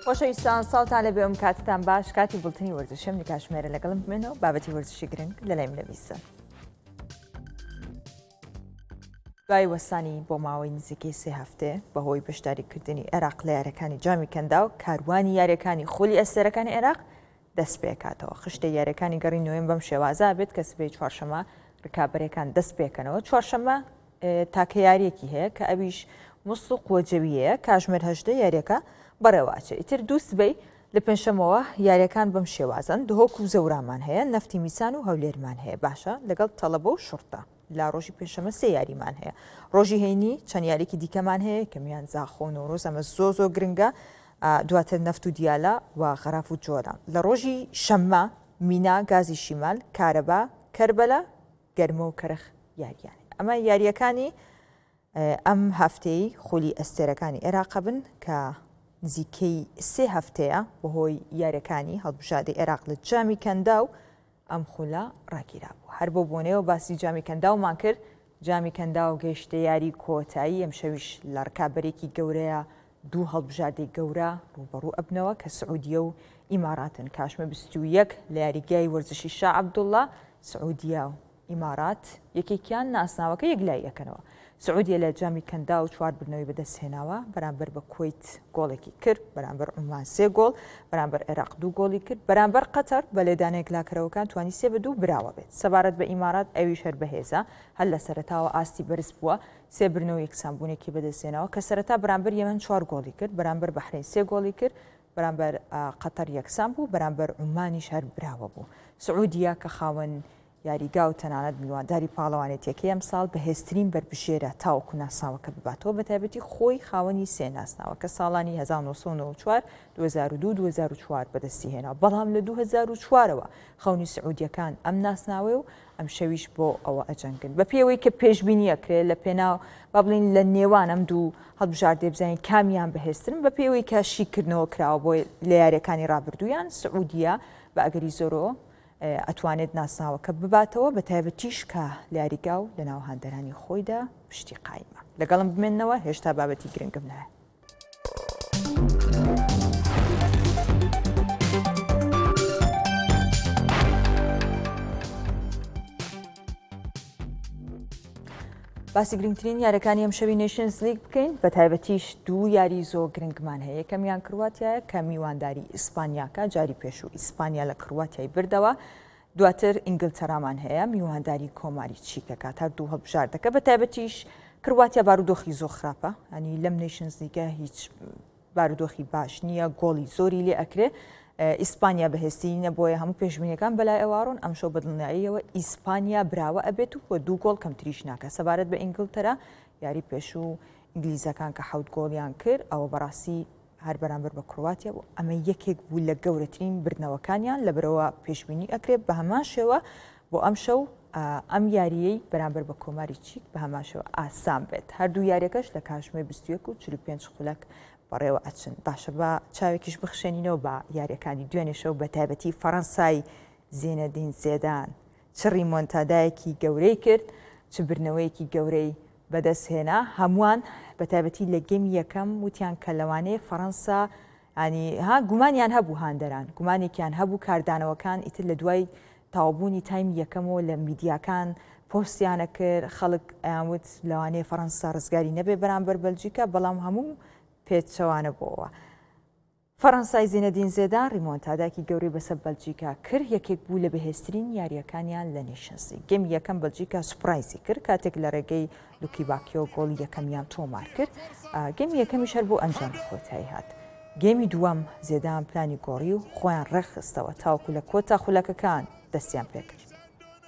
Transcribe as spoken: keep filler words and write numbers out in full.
خۆشەویستان ساڵتان لەبێ ئەم کاتتان باش کاتی بڵتنی وەرزشم لە کاتژمێرە لەگەڵم بمێنەوە بابەتی وەرزشی گرنگ لەلایم نەویسن. دوای وەستانی بۆ ماوەی نزیکەی سێ هەفتێ بەهۆی بەشداریکردنی عێراق لە یاریەکانی جامی کەندا و کاروانی یاریەکانی خۆلی ئەستێرەکانی عێراق دەست پێ کاتەوە. خشتە یاریەکانی گەڕی نوێن بەم شێوازە بێت کە سبەی چوارشەمە ڕکابەرەکان دەست پێکەنەوە. چوارشەمە تاکە یاریەکی هەیە کە ئەویش موسڵ قووەجەویەیە کاژمێر هەژدە یاریەکە بەڕێواچێ. ئیتر دوو سبەی لە پێنجشەمەوە یاریەکان بەم شێوازن دهۆک و زەورامان هەیە، نەفتی میسان و هەولێرمان هەیە. باشە لەگەڵ تەڵەبە و شورتە لا ڕۆژی پێنجشەمە سێ یاریمان هەیە. ڕۆژی هەینی چەند یاریکی دیکەمان هەیە کە میان زاخۆ و نۆڕۆز ئەمە زۆ زۆ گرنگە، دواتر نەفت و دیالە و غەراف و جۆران. لە ڕۆژی شەممە مینا، گازی شیمال، کارەبا، کەربەلە، گەرمە و کەرخ یاریانە. ئەمە یاریەکانی ئەم هەفتەی خۆلی ئەستێرەکانی عێراق بن کە نزیکەی سێ هەفتەیە بەهۆی یاریەکانی هەڵبژاردەی عێراق لە جامی کەندا و ئەم خولە ڕاگیرا بوو. هەر بۆ بۆنەوە باسی جامی کەنداومان کرد. جامی کەندا و گەیشتە یاری کۆتایی ئەم شەویش لە ڕکابەرێکی گەورەیە دوو هەڵبژاردەی گەورە ڕوبەڕوو ئەبنەوە کە سعودیە و ئیماراتن. کاشمە بیست و یەک لە یاریگای وەرزشی شا عەبدوڵڵا، سعودیە و ئیمارات یەکێکیان ناسناوەکە یەکلای یەکەنەوە. سعودیە لە جامی کەندا و چوار بردنەوەی بەدەستهێناوە، بەرامبەر بە کویت گۆڵێکی کرد، بەرامبەر عومان سێ گۆڵ، بەرامبەر عێراق دوو گۆڵی کرد، بەرامبەر قەتەر بە لێدانەیەک لاکەرەوەکان توانی سێ بە دوو براوە بێت. سەبارەت بە ئیمارات ئەویش هەر بەهێزە، هەر لە سەرەتاوە ئاستی بەرز بووە، سێ بردنەوە یەکسانبوونێکی بەدەستهێناوە کە سەرەتا بەرامبەر یەمەن چوار گۆڵی کرد، بەرامبەر بەحرین سێ گۆڵی کرد، بەرامبەر قەتەر یەکسان بوو، بەرامبەر عومانیش هەر براوە بوو. سعودیە کە خاوەن یاریگا و تەنانەت میوانداری پاڵەوانێتیەکەی ئەمساڵ بەهێزترین بربژێرە تاوەکو ناسناوەکە بباتەوە، بە تایبەتی خۆی خاوەنی سێ ناسناوە کە ساڵانی هەزار و نۆ سەد و نۆڤە و چوار، دوو هەزار و دوو، دوو هەزار و چوار بەدەستی هێنا. بەڵام لە دوو هەزار و چوارەوە خەونی سعودیەکان ئەم ناسناوێ و ئەم شەویش بۆ ئەوە ئەجەنگن بە پێوەی کە پێشبینیەکرێت لە پێناو با بڵین لە نێوان ئەم دوو هەڵبژاردێ بزانین کامیان بەهێزترن، بە پێوەی کە شیکردنەوە کراوە بۆ لە یاریەکانی ڕابردوویان. سعودیە بە ئەگەری زۆرەوە ئەتوانێت ناسناوەکە بباتەوە، بە تایبەتیش کە لە یاریگا و لە ناو هاندەرانی خۆیدا پشتی قایمە. لەگەڵم بمێنەوە هێشتا بابەتی گرنگم نایە. باسی گرنگترین یاریەکانی ئەم شەوی نیشنز لیگ بکەین، بە تایبەتیش دوو یاری زۆر گرنگمان هەیە. یەکەمیان کرواتیایە کە میوانداری ئیسپانیاکە، جاری پێش و ئیسپانیا لە کرواتیای بردەوە. دواتر ئینگلتەرامان هەیە میوانداری کۆماری چیکەکە تا دوو هەڵبژاردەکە. بە تایبەتیش کرواتیا بارودۆخی زۆر خراپە، ئەنی لەم نیشنز لیگە هیچ بارودۆخی باش نییە، گۆڵی زۆری لێ ئەکرێ. ئیسپانیا بەهێزترین نەبووە، هەموو پێشبینیەکان بەلای ئەوارۆن. ئەمشەو بەدڵنیاییەوە ئیسپانیا براوە ئەبێت و بۆ دوو گۆڵ کەمتریش ناکە. سەبارەت بە ئینگلتەرا یاری پێش و ئینگلیزەکان کە حەوت گۆڵیان کرد، ئەوە بەڕاستی هەر بەرامبەر بە کرواتیا بوو. ئەمە یەکێک بوو لە گەورەترین بردنەوەکانیان لەبەرەوە پێشبینی ئەکرێت بە هەمان شێوە بۆ ئەم شەو ئەم یاریەی بەرامبەر بە کۆماری چیک بە هەمان شێوە ئاسان بێت. هەردوو یاریەکەش لە کاتژمێر بیست و یەک و چل و پێنج خولەک بەڕێوە ئەچن. باشە بە چاوێکیش بخشێنینەوە بە یاریەکانی دوێنێ شەو، بە تایبەتی فەڕەنسای زینەدین زیدان چ ڕیمۆنتادایەکی گەورەی کرد، چ برنەوەیەکی گەورەی بەدەستهێنا. هەمووان بە تایبەتی لە گەمی یەکەم وتیان کە لەوانەیە فەڕەنسا ینی ها گومانیان هەبوو، هاندەران گومانێکیان هەبوو، کاردانەوەکان ئیتر لە دوای تاوابوونی تایم یەکەمەوە لە میدیاکان پۆستیانە کرد، خەڵک ئەیانوت لەوانەیە فەڕەنسا ڕزگاری نەبێ بەرامبەر بەلجیکا، بەڵام هەموو پێچەوانە بۆەوە. فەڕەنسای زینەدین زیدان ڕیمۆنتاداکی گەورەی بەسەر بەلجیکا کرد، یەکێک بوو لە بەهێزترین یاریەکانیان لە نیشنز لیگ. گەمی یەکەم بەلجیکا سوپرایزی کرد کاتێک لە ڕێگەی لوکی باکیۆ گۆڵی یەکەمیان تۆمار کرد. گەمی یەکەمیش هەر بۆ ئەنجامی کۆتایی هات. گەمی دووەم زیدان پلانی گۆڕی و خۆیان ڕێکخستەوە تاوەکو لە کۆتا خولەکەکان دەستیان پێکرد.